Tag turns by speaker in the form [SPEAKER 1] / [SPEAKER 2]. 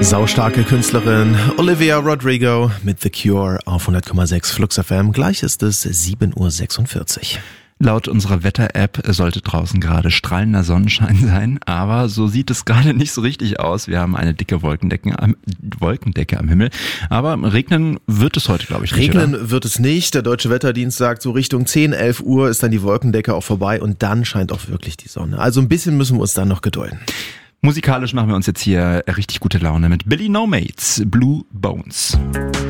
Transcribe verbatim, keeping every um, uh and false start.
[SPEAKER 1] Saustarke Künstlerin Olivia Rodrigo mit The Cure auf hundert Komma sechs Flux F M. Gleich ist es sieben Uhr sechsundvierzig.
[SPEAKER 2] Laut unserer Wetter-App sollte draußen gerade strahlender Sonnenschein sein, aber so sieht es gerade nicht so richtig aus. Wir haben eine dicke Wolkendecke am, Wolkendecke am Himmel, aber regnen wird es heute, glaube ich, nicht.
[SPEAKER 1] Regnen
[SPEAKER 2] oder?
[SPEAKER 1] wird es nicht. Der Deutsche Wetterdienst sagt, so Richtung zehn, elf Uhr ist dann die Wolkendecke auch vorbei und dann scheint auch wirklich die Sonne. Also ein bisschen müssen wir uns dann noch gedulden.
[SPEAKER 2] Musikalisch machen wir uns jetzt hier richtig gute Laune mit Billy No Mates, Blue Bones.